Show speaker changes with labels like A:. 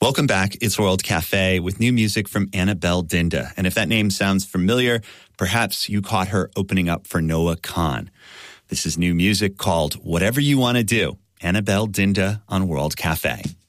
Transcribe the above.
A: Welcome back. It's World Cafe with new music from Annabelle Dinda. And if that name sounds familiar, perhaps you caught her opening up for Noah Kahan. This is new music called Whatever You Want to Do. Annabelle Dinda on World Cafe.